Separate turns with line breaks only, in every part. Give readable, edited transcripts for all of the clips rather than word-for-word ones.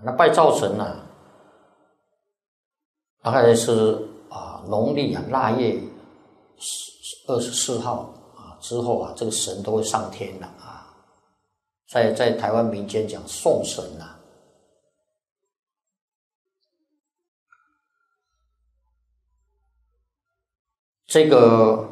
那拜灶神大概是农历腊月24号之后这个神都会上天了在台湾民间讲送神这个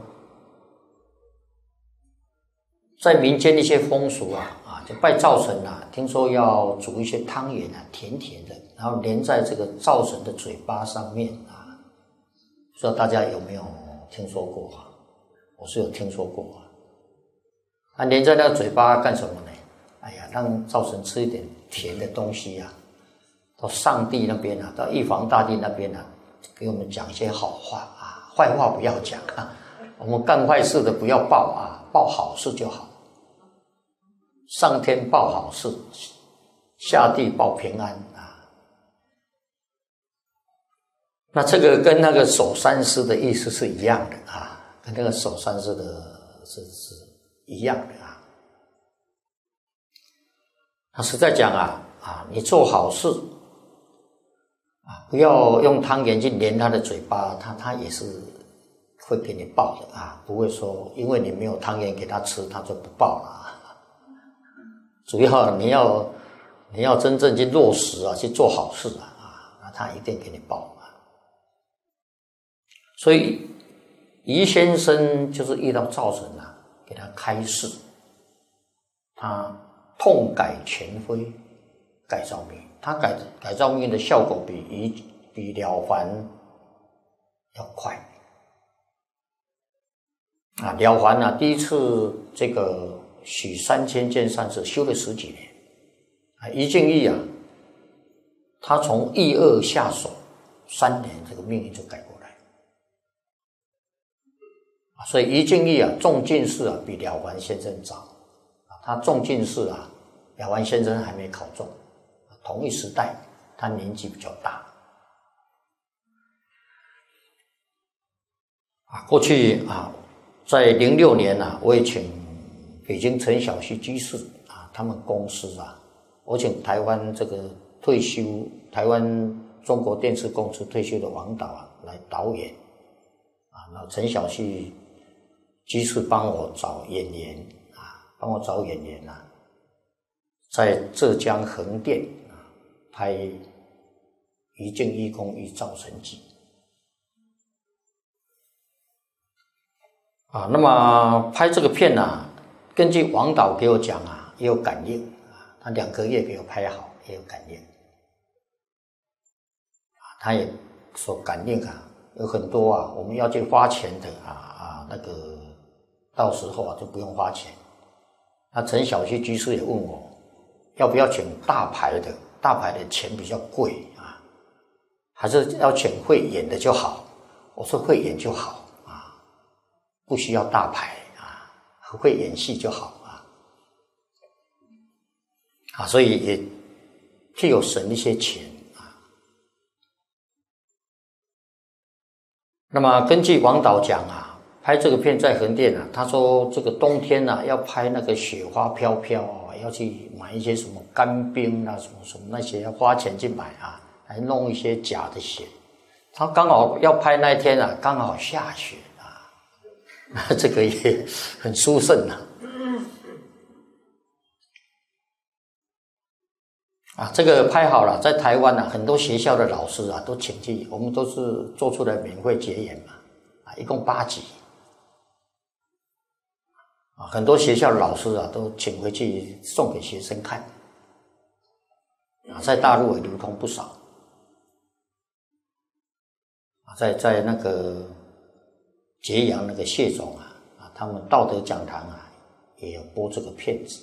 在民间的一些风俗就拜灶神听说要煮一些汤圆甜甜的，然后连在这个灶神的嘴巴上面不知道大家有没有听说过我是有听说过连在那个嘴巴干什么呢？哎呀，让灶神吃一点甜的东西到上帝那边到玉皇大帝那边给我们讲一些好话坏话不要讲我们干坏事的不要报报好事就好。上天报好事，下地报平安那这个跟那个守三思的意思是一样的跟那个守三思的是一样的他实在讲你做好事不要用汤圆去连他的嘴巴，他也是会给你报的不会说因为你没有汤圆给他吃，他就不报了主要你要真正去落实去做好事那他一定给你报所以于先生就是遇到灶神给他开示，他痛改前非，改造命运。他改造命运的效果比了凡要快了凡第一次这个许3000件善事修了10几年于敬义他从抑恶下手3年，这个命运就改过来所以于敬义中进士比了凡先生早他中进士了凡先生还没考中，同一时代他年纪比较大过去在06年我也请北京陈小旭居士他们公司我请台湾这个退休台湾中国电视公司退休的王导来导演那陈小旭居士帮我找演员在浙江横店拍于敬义公遇灶神记那么拍这个片根据王导给我讲也有感应他2个月给我拍好，也有感应他也说感应有很多我们要去花钱的那个到时候就不用花钱。那陈小旭居士也问我要不要请大牌的钱比较贵还是要请会演的就好？我说会演就好不需要大牌会演戏就好所以也替我省一些钱那么根据王导讲拍这个片在横店他说这个冬天要拍那个雪花飘飘要去买一些什么干冰什么什么那些要花钱去买还弄一些假的雪。他刚好要拍那一天刚好下雪这个也很殊胜这个拍好了，在台湾很多学校的老师都请去，我们都是做出来免费结缘一共8集很多学校的老师都请回去送给学生看在大陆也流通不少在那个揭阳那个谢总他们道德讲堂也有播这个片子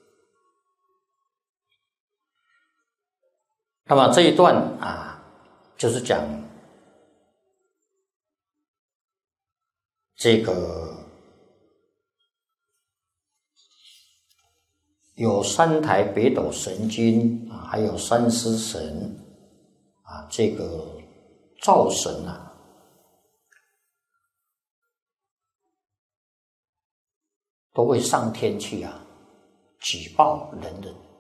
那么这一段就是讲这个有3台北斗神君还有三尸神这个灶神都会上天去举报人的